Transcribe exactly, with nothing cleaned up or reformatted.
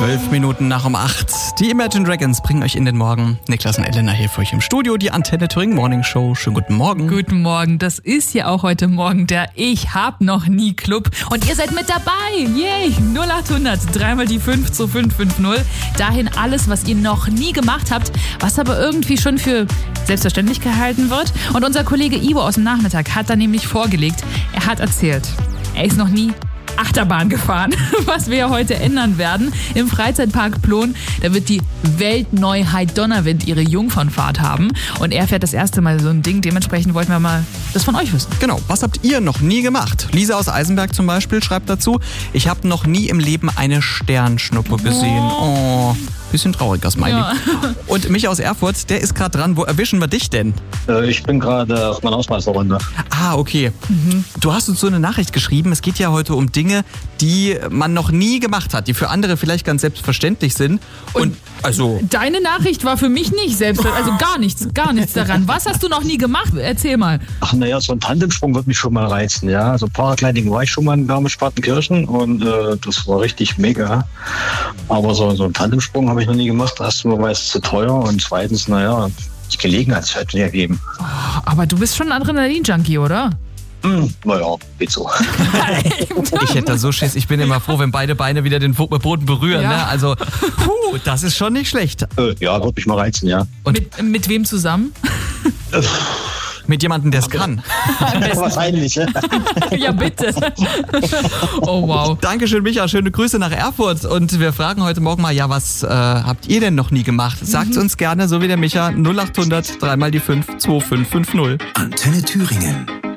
Zwölf Minuten nach um acht. Die Imagine Dragons bringen euch in den Morgen. Niklas und Elena hier für euch im Studio. Die Antenne Thüringen Morning Show. Schönen guten Morgen. Guten Morgen. Das ist ja auch heute Morgen der Ich hab noch nie Club. Und ihr seid mit dabei. Yay. null acht hundert, dreimal die fünf zu fünf fünf null. Dahin alles, was ihr noch nie gemacht habt, was aber irgendwie schon für selbstverständlich gehalten wird. Und unser Kollege Ivo aus dem Nachmittag hat da nämlich vorgelegt. Er hat erzählt, er ist noch nie Achterbahn gefahren, was wir heute ändern werden. Im Freizeitpark Plon, da wird die Weltneuheit Donnerwind ihre Jungfernfahrt haben. Und er fährt das erste Mal so ein Ding. Dementsprechend wollten wir mal das von euch wissen. Genau, was habt ihr noch nie gemacht? Lisa aus Eisenberg zum Beispiel schreibt dazu, ich habe noch nie im Leben eine Sternschnuppe gesehen. Oh, bisschen traurig, das meine Ja. ich. Und Micha aus Erfurt, der ist gerade dran. Wo erwischen wir dich denn? Äh, Ich bin gerade auf meiner Ausmeisterrunde. Ah, okay. Mhm. Du hast uns so eine Nachricht geschrieben. Es geht ja heute um Dinge, die man noch nie gemacht hat, die für andere vielleicht ganz selbstverständlich sind. Und, Und also... Deine Nachricht war für mich nicht selbst, also gar nichts, gar nichts daran. Was hast du noch nie gemacht? Erzähl mal. Ach naja, so ein Tandemsprung wird mich schon mal reizen, ja. Also Paragliding war ich schon mal in Garmisch-Partenkirchen und äh, das war richtig mega. Aber so, so ein Tandemsprung habe ich noch nie gemacht. Erstens war es zu teuer und zweitens, naja, die Gelegenheit hat es nicht ergeben. Aber du bist schon ein Adrenalin-Junkie, oder? Hm, naja, geht so. Ich hätte da so Schiss. Ich bin immer froh, wenn beide Beine wieder den Boden berühren. Ja. Ne? Also, puh, das ist schon nicht schlecht. Äh, ja, wird mich mal reizen, ja. Und Mit, mit wem zusammen? mit jemandem, der es kann. Wahrscheinlich, ja. Ja, bitte. Oh, wow. Dankeschön, Micha. Schöne Grüße nach Erfurt. Und wir fragen heute Morgen mal, ja, was äh, habt ihr denn noch nie gemacht? Sagt's uns gerne, so wie der Micha. null acht hundert, dreimal die fünf, zwei fünf fünf null. Antenne Thüringen.